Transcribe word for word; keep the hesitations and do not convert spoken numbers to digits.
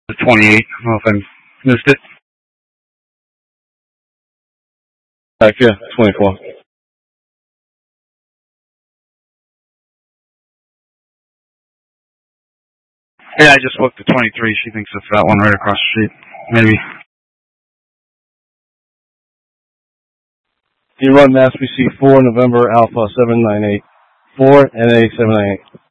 The twenty-eight. I don't know if I missed it. Back, yeah, twenty-four. Yeah, I just booked the twenty-three. She thinks it's that one right across the street. Maybe. You run Mass B C four November Alpha seven nine eight. four N A seven nine eight.